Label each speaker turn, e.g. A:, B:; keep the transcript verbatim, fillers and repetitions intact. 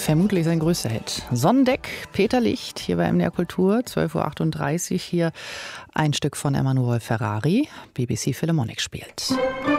A: Vermutlich sein größter Hit. Sonnendeck, Peter Licht, hier bei M D R Kultur, zwölf Uhr achtunddreißig. Hier ein Stück von Emanuel Ferrari, B B C Philharmonic spielt.